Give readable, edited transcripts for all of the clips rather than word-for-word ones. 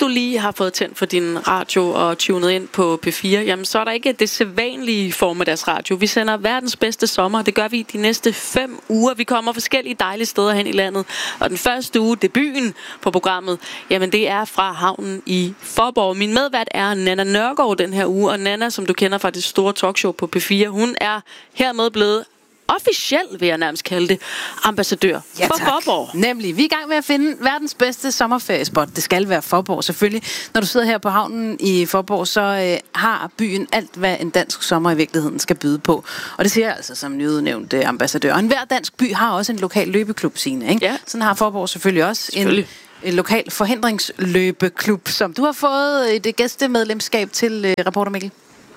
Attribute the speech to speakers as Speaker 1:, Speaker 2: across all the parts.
Speaker 1: du lige har fået tændt for din radio og tunet ind på P4, jamen så er der ikke det sædvanlige formiddagsradio. Vi sender verdens bedste sommer. Det gør vi de næste 5 uger. Vi kommer forskellige dejlige steder hen i landet. Og den første uge, debuten på programmet, jamen det er fra havnen i Faaborg. Min medvært er Nanna Nørgaard den her uge. Og Nanna, som du kender fra det store talkshow på P4, hun er hermed blevet officielt, vil jeg nærmest kalde det, ambassadør for Faaborg.
Speaker 2: Nemlig. Vi er i gang med at finde verdens bedste sommerferiespot. Det skal være Faaborg, selvfølgelig. Når du sidder her på havnen i Faaborg, så har byen alt, hvad en dansk sommer i virkeligheden skal byde på. Og det siger jeg altså som nyudnævnt ambassadør. Og enhver dansk by har også en lokal løbeklub, Signe, ikke?
Speaker 1: Ja.
Speaker 2: Sådan har Faaborg selvfølgelig også en lokal forhindringsløbeklub, som du har fået et gæstemedlemskab til, reporter Mikkel.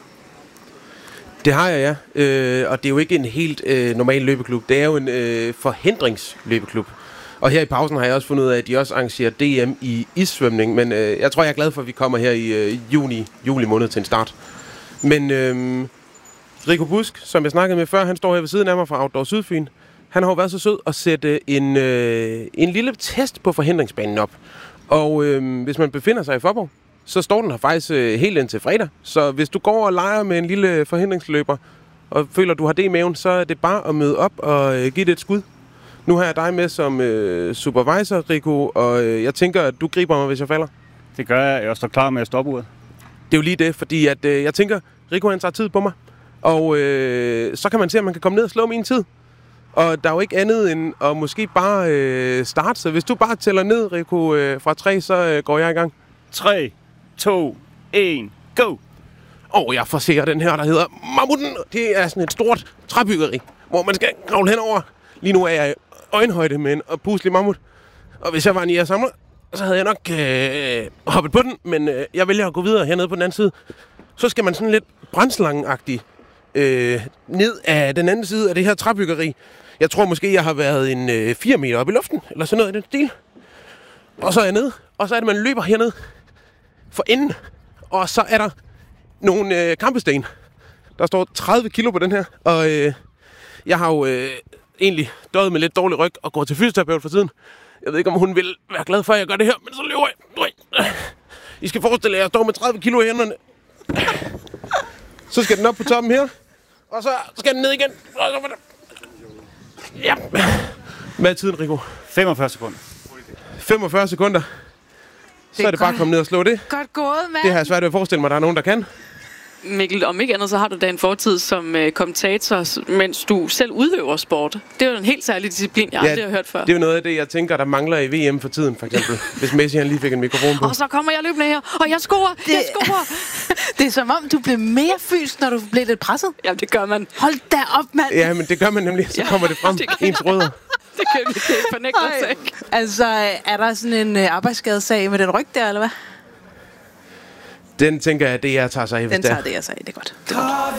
Speaker 3: Det har jeg, ja. Og det er jo ikke en helt normal løbeklub. Det er jo en forhindringsløbeklub. Og her i pausen har jeg også fundet ud af, at de også arrangerer DM i issvømning. Men jeg tror, jeg er glad for, at vi kommer her i juli måned til en start. Men Rico Busk, som jeg snakkede med før, han står her ved siden af mig fra Outdoor Sydfyn. Han har jo været så sød at sætte en lille test på forhindringsbanen op. Og hvis man befinder sig i Faaborg, så står den her faktisk helt indtil fredag. Så hvis du går og leger med en lille forhindringsløber, og føler, du har det i maven, så er det bare at møde op og give det et skud. Nu har jeg dig med som supervisor, Rico, og jeg tænker, at du griber mig, hvis jeg falder.
Speaker 4: Det gør jeg. Jeg står klar med at stoppe uret.
Speaker 3: Det er jo lige det, fordi at, jeg tænker, Rico han tager tid på mig. Og så kan man se, at man kan komme ned og slå min tid. Og der er jo ikke andet end at måske bare starte. Så hvis du bare tæller ned, Rico, fra 3, så går jeg i gang.
Speaker 4: 3, 2, 1, go!
Speaker 3: Og jeg forser den her, der hedder Mammuten. Det er sådan et stort træbyggeri, hvor man skal kravle henover. Lige nu er jeg i øjenhøjde med en puslig mammut. Og hvis jeg var en jægersamler, så havde jeg nok hoppet på den. Men jeg vælger at gå videre hernede på den anden side. Så skal man sådan lidt brændslangen-agtigt ned af den anden side af det her træbyggeri. Jeg tror måske, jeg har været en 4 meter op i luften, eller sådan noget i den stil. Og så er jeg nede, og så er det, man løber hernede for enden. Og så er der nogle kampesten. Der står 30 kilo på den her. Og jeg har jo egentlig døjet med lidt dårlig ryg og går til fysioterapeut for tiden. Jeg ved ikke, om hun vil være glad for, at jeg gør det her, men så løber jeg. I skal forestille jer, at jeg står med 30 kilo i hænderne. Så skal den op på toppen her. Og så skal den ned igen. Ja. Hvad er tiden, Rico?
Speaker 4: 45 sekunder.
Speaker 3: 45 sekunder. Så er det bare at komme ned og slå det.
Speaker 2: Godt gået, mand.
Speaker 3: Det har jeg svært ved at forestille mig, at der er nogen, der kan.
Speaker 1: Mikkel, om ikke andet, så har du da en fortid som kommentator, mens du selv udøver sport. Det er jo en helt særlig disciplin, jeg aldrig har hørt før.
Speaker 3: Det er jo noget af det, jeg tænker, der mangler i VM for tiden, for eksempel. Hvis Messi han lige fik en mikrofon på.
Speaker 1: Og så kommer jeg løbende her, og jeg scorer,
Speaker 2: Det er som om, du blev mere fysisk, når du blev lidt presset.
Speaker 1: Jamen, det gør man.
Speaker 2: Hold da op, mand.
Speaker 3: Ja, men det gør man nemlig. Så kommer det frem. Ens rødder.
Speaker 1: Det kan vi ikke fornægte os ikke.
Speaker 2: Altså, er der sådan en arbejdsskadesag med den ryg der, eller hvad?
Speaker 3: Den tænker jeg, det jeg tager sig af.
Speaker 2: Den tager det jeg sig af, det er godt.